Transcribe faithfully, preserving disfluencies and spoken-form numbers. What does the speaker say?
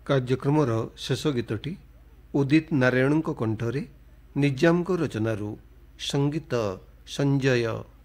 କାର୍ଯ୍ୟକ୍ରମର ଶେଷ ଗୀତଟି ଉଦିତ ନାରାୟଣଙ୍କ କଣ୍ଠରେ ନିଜାମଙ୍କ ରଚନାରୁ ସଙ୍ଗୀତ ସଞ୍ଜୟ।